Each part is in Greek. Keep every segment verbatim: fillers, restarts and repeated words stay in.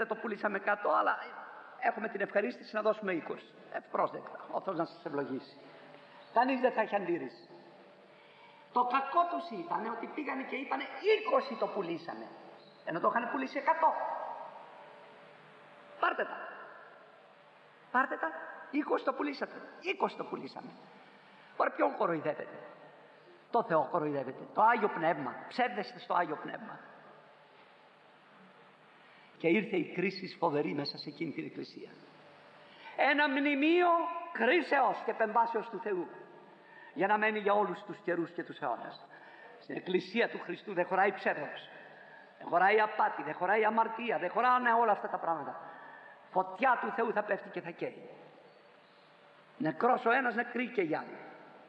δεν το πουλήσαμε εκατό, αλλά έχουμε την ευχαρίστηση να δώσουμε είκοσι. Ευπρόσδεκτα. Ο Θεός να σας ευλογήσει. Κανείς δεν θα έχει αντίρρηση. Το κακό τους ήταν ότι πήγανε και είπανε είκοσι το πουλήσαμε, ενώ το είχαν πουλήσει εκατό. Πάρτε τα. Πάρτε τα. είκοσι το πουλήσατε. είκοσι το πουλήσαμε. Τώρα ποιον κοροϊδεύετε? Το Θεό κοροϊδεύετε. Το Άγιο Πνεύμα. Ψεύδεστε στο Άγιο Πνεύμα. Και ήρθε η κρίση φοβερή μέσα σε εκείνη την εκκλησία. Ένα μνημείο κρίσεως και πεμβάσεως του Θεού, για να μένει για όλους τους καιρούς και τους αιώνας. Στην εκκλησία του Χριστού δεν χωράει ψεύδος, δεν χωράει απάτη, δεν χωράει αμαρτία, δεν χωράνε όλα αυτά τα πράγματα. Φωτιά του Θεού θα πέφτει και θα καίει. Νεκρός ο ένας, νεκροί και οι άλλοι.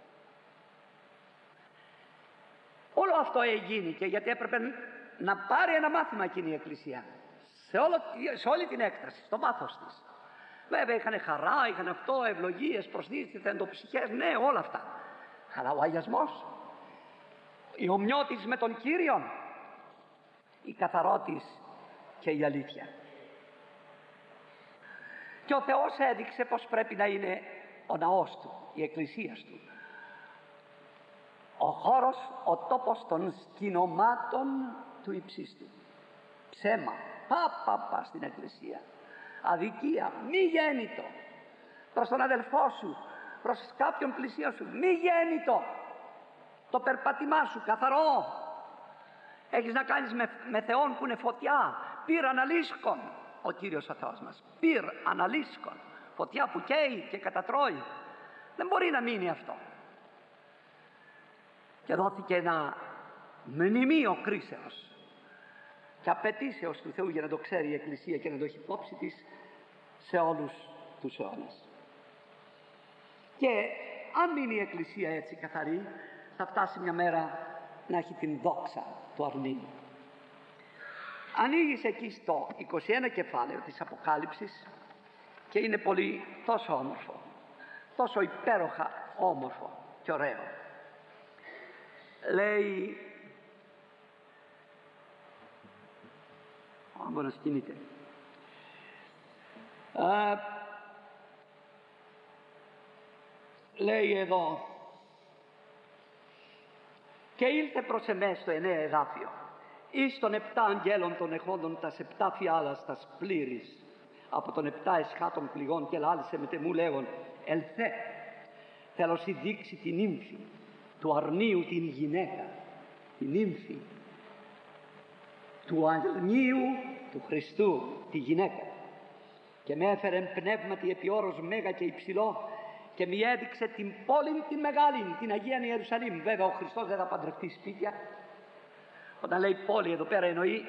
Όλο αυτό έγινε και γιατί έπρεπε να πάρει ένα μάθημα εκείνη η εκκλησία σε, όλο, σε όλη την έκταση, στο βάθος της. Βέβαια είχαν χαρά, είχαν αυτό, ευλογίες, προσδίσεις, θεντοψυχές, ναι, όλα αυτά. Αλλά ο αγιασμός, η ομοιότης με τον Κύριον, η καθαρότης και η αλήθεια. Και ο Θεός έδειξε πως πρέπει να είναι ο ναός του, η εκκλησία του, ο χώρος, ο τόπος των σκηνωμάτων του υψίστου. Ψέμα, πα πα πα στην εκκλησία, αδικία, μη γέννητο προς τον αδελφό σου, προς κάποιον πλησίον σου, μη γέννητο. Το περπάτημά σου καθαρό. Έχεις να κάνεις με, με Θεόν που είναι φωτιά, πυρ αναλύσκον ο Κύριος ο Θεός μας, πυρ αναλύσκον, φωτιά που καίει και κατατρώει. Δεν μπορεί να μείνει αυτό. Και δόθηκε ένα μνημείο κρίσεως και απαιτήσεως του Θεού για να το ξέρει η Εκκλησία και να το έχει υπόψη της σε όλους τους αιώνες. Και αν μείνει η Εκκλησία έτσι καθαρή, θα φτάσει μια μέρα να έχει την δόξα του αρνίου. Ανοίγεις εκεί στο είκοσι ένα κεφάλαιο της Αποκάλυψης και είναι πολύ τόσο όμορφο, τόσο υπέροχα όμορφο και ωραίο. Λέει, αν μπορεί να σκηνείτε, Α, λέει εδώ, και ήλθε προς εμέ στο εννέα εδάφιο, εις των επτά αγγέλων των εχόντων τας επτά φιάλας τας πλήρης από των επτά εσχάτων πληγών, και λάλησε με τεμού λέγον, ελθέ, θέλω σοι δείξει την ύμφη του αρνίου, την γυναίκα, την ύμφη του αρνίου του Χριστού, τη γυναίκα. Και με έφερε πνεύματι επί όρος μέγα και υψηλό και μη έδειξε την πόλη την μεγάλη, την Αγία Ιερουσαλήμ. Βέβαια ο Χριστός δεν θα παντρευτεί σπίτια. Όταν λέει πόλη εδώ πέρα εννοεί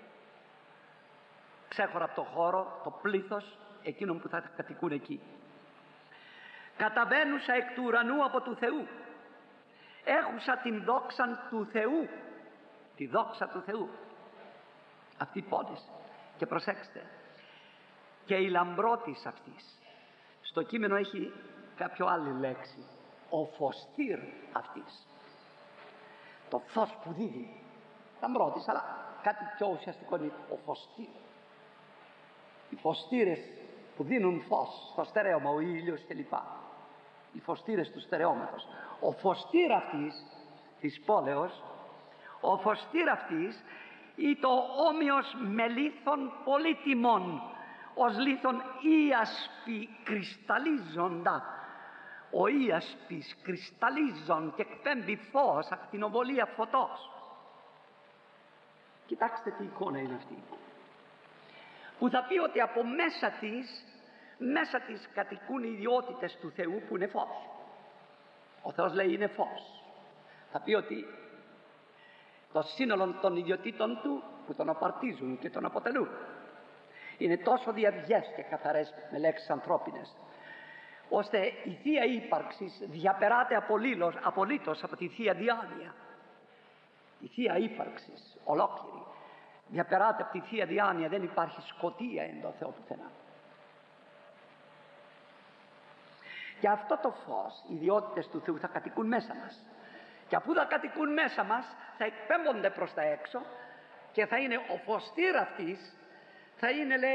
ξέχωρα από το χώρο, το πλήθος εκείνων που θα κατοικούν εκεί. Καταβαίνουσα εκ του ουρανού από του Θεού, έχουσα την δόξα του Θεού, τη δόξα του Θεού, αυτή η πόλη. Και προσέξτε, και η λαμπρότης αυτής, στο κείμενο έχει κάποιο άλλη λέξη, ο φωστήρ αυτής, το φως που δίδει, λαμπρότης, αλλά κάτι πιο ουσιαστικό είναι ο φωστήρ. Οι φωστήρες που δίνουν φως στο στερέωμα, ο ήλιος κλπ. Οι φωστήρες του στερεώματος. Ο φωστήρ αυτής της πόλεως, ο φωστήρ αυτής ή το όμοιος με λίθον πολύτιμων, ως λίθον ίασπη κρυσταλλίζοντα. Ο ίασπης κρυσταλλίζον και εκπέμπει φως, ακτινοβολία φωτός. Κοιτάξτε τι εικόνα είναι αυτή, που θα πει ότι από μέσα της, μέσα της κατοικούν οι ιδιότητες του Θεού που είναι φως. Ο Θεός λέει είναι φως. Θα πει ότι το σύνολο των ιδιωτήτων του που τον απαρτίζουν και τον αποτελούν είναι τόσο διαυγές και καθαρές με λέξεις ανθρώπινες, ώστε η Θεία Ύπαρξη διαπεράται απολύτως, απολύτως από τη Θεία Διάνοια. Η Θεία Ύπαρξη ολόκληρη διαπεράται από τη Θεία Διάνοια, δεν υπάρχει σκοτία εν το Θεό πουθενά. Και αυτό το φως, οι ιδιότητες του Θεού θα κατοικούν μέσα μας. Και αφού θα κατοικούν μέσα μας, θα εκπέμπονται προς τα έξω και θα είναι ο φωστήρ αυτής, θα είναι, λέει,